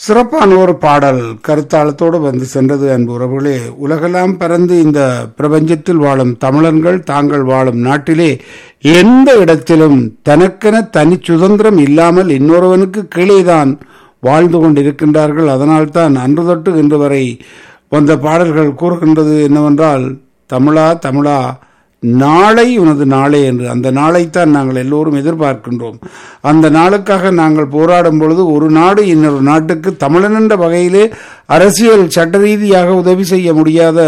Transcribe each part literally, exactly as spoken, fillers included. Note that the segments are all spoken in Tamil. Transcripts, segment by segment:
சிறப்பான ஒரு பாடல் கருத்தாளத்தோடு வந்து சென்றது அன்பு உறவுகளே. உலகெல்லாம் பறந்து இந்த பிரபஞ்சத்தில் வாழும் தமிழர்கள் தாங்கள் வாழும் நாட்டிலே எந்த இடத்திலும் தனக்கென தனி சுதந்திரம் இல்லாமல் இன்னொருவனுக்கு கீழேதான் வாழ்ந்து கொண்டிருக்கின்றார்கள். அதனால்தான் அன்று தொட்டு இன்று வரை வந்த பாடல்கள் கூறுகின்றது என்னவென்றால், தமிழா தமிழா நாளை உனது நாளே என்று. அந்த நாளைத்தான் நாங்கள் எல்லோரும் எதிர்பார்க்கின்றோம். அந்த நாளுக்காக நாங்கள் போராடும் பொழுது ஒரு நாடு இன்னொரு நாட்டுக்கு தமிழன் என்ற வகையிலே அரசியல் சட்ட ரீதியாக உதவி செய்ய முடியாத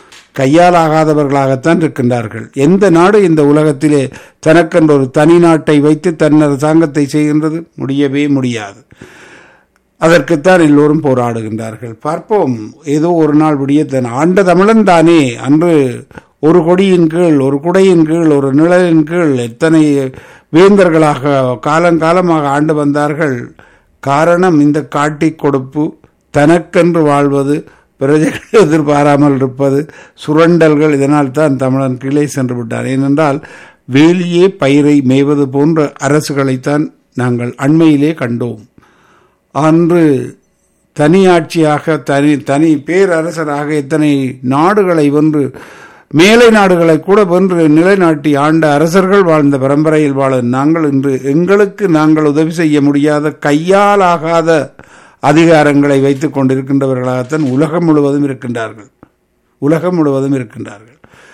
கையாலாகாதவர்களாகத்தான் இருக்கின்றார்கள். எந்த நாடு இந்த உலகத்திலே தனக்கென்ற ஒரு தனி நாட்டை வைத்து தன் அரசாங்கத்தை செய்கின்றது? முடியவே முடியாது. அதற்குத்தான் எல்லோரும் போராடுகின்றார்கள். பார்ப்போம், ஏதோ ஒரு நாள் விடியத்தன் ஆண்ட தமிழன் தானே. அன்று ஒரு கொடியின் கீழ், ஒரு குடையின் கீழ், ஒரு நிழலின் கீழ் எத்தனை வேந்தர்களாக காலங்காலமாக ஆண்டு வந்தார்கள். காரணம் இந்த காட்டி கொடுப்பு, தனக்கென்று வாழ்வது, பிரஜைகள் எதிர்பாராமல் இருப்பது, சுரண்டல்கள். இதனால் தான் தமிழன் கீழே சென்று விட்டார். ஏனென்றால் வேலியே பயிரை மேய்வது போன்ற அரசுகளைத்தான் நாங்கள் அண்மையிலே கண்டோம். அன்று தனியாட்சியாக தனி தனி பேரரசராக எத்தனை நாடுகளை வென்று, மேலை நாடுகளை கூட வென்று நிலைநாட்டி ஆண்ட அரசர்கள் வாழ்ந்த பரம்பரையில் வாழ நாங்கள் இன்று எங்களுக்கு நாங்கள் உதவி செய்ய முடியாத கையாலாகாத அதிகாரங்களை வைத்துக் கொண்டிருக்கின்றவர்களாகத்தான் உலகம் முழுவதும் இருக்கின்றார்கள். உலகம் முழுவதும் இருக்கின்றார்கள்.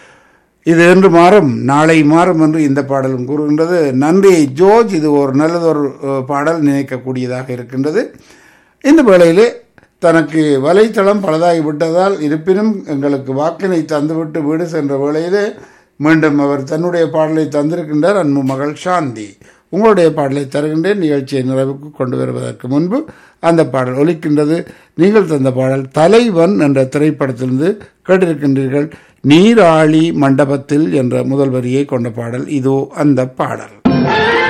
இது என்று மாறும், நாளை மாறும் என்று இந்த பாடலும் கூறுகின்றது. நன்றி ஜோர்ஜ். இது ஒரு நல்லதொரு பாடல், நினைக்கக்கூடியதாக இருக்கின்றது. இந்த வேளையிலே தனக்கு வலைத்தளம் பலதாகிவிட்டதால் இருப்பினும் எங்களுக்கு வாக்கினை தந்துவிட்டு வீடு சென்ற வேளையிலே மீண்டும் அவர் தன்னுடைய பாடலை தந்திருக்கின்றார். அன்பு மகள் சாந்தி, உங்களுடைய பாடலை தருகின்றேன். நிகழ்ச்சியை நிறைவுக்கு கொண்டு வருவதற்கு முன்பு அந்த பாடல் ஒலிக்கின்றது. நீங்கள் தந்த பாடல் தலைவன் என்ற திரைப்படத்திலிருந்து கேட்டிருக்கின்றீர்கள். நீராளி மண்டபத்தில் என்ற முதல் வரியை கொண்ட பாடல். இதோ அந்த பாடல்.